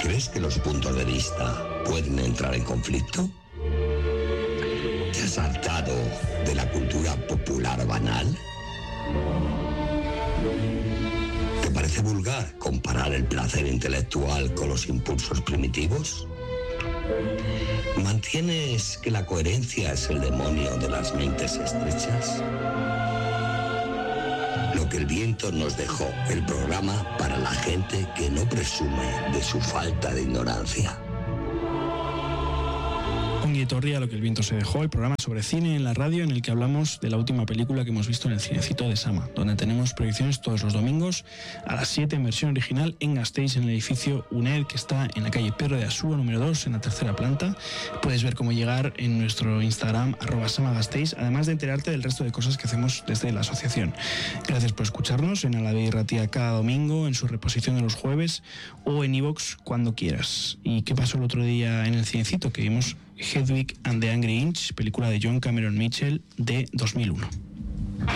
¿Crees que los puntos de vista pueden entrar en conflicto? ¿Te has hartado de la cultura popular banal? ¿Te parece vulgar comparar el placer intelectual con los impulsos primitivos? ¿Mantienes que la coherencia es el demonio de las mentes estrechas? Lo que el viento nos dejó, el programa para la gente que no presume de su falta de ignorancia. Ongi etorri a Lo que el viento se dejó, el programa sobre cine en la radio en el que hablamos de la última película que hemos visto en el Cinecito de Sama, donde tenemos proyecciones todos los domingos a las 7 en versión original en Gasteiz, en el edificio UNED, que está en la calle Perro de Asúa número 2, en la tercera planta. Puedes ver cómo llegar en nuestro Instagram @samagasteiz, además de enterarte del resto de cosas que hacemos desde la asociación. Gracias por escucharnos en Alabe y Ratia cada domingo, en su reposición de los jueves o en iVoox cuando quieras. ¿Y qué pasó el otro día en el Cinecito? Que vimos Hedwig and the Angry Inch, película de John Cameron Mitchell de 2001.